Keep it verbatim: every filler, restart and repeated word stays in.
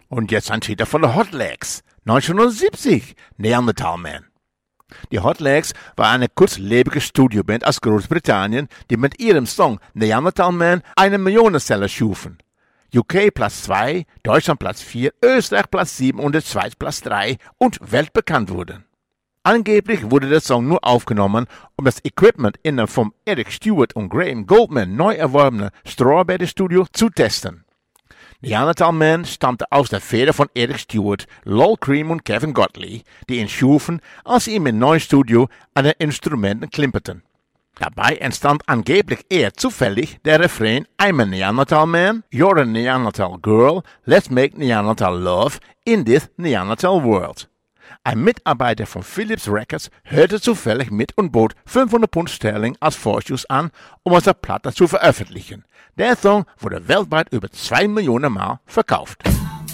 Und jetzt ein Titel von den Hot Legs, neunzehnhundertsiebzig, Neanderthal Man. Die Hot Legs war eine kurzlebige Studioband aus Großbritannien, die mit ihrem Song Neanderthal Man eine Millionenseller schufen. U K Platz zwei, Deutschland Platz vier, Österreich Platz sieben und die Schweiz Platz drei und weltbekannt wurden. Angeblich wurde der Song nur aufgenommen, um das Equipment in dem vom Eric Stewart und Graham Goldman neu erworbenen Strawberry Studio zu testen. Neanderthal Man stammte aus der Feder von Eric Stewart, Lol Creme und Kevin Godley, die ihn schufen, als sie im neuen Studio an den Instrumenten klimperten. Dabei entstand angeblich eher zufällig der Refrain I'm a Neanderthal Man, you're a Neanderthal Girl, let's make Neanderthal Love in this Neanderthal World. Ein Mitarbeiter von Philips Records hörte zufällig mit und bot fünfhundert Pfund Sterling als Vorschuss an, um aus der Platte zu veröffentlichen. Der Song wurde weltweit über zwei Millionen Mal verkauft.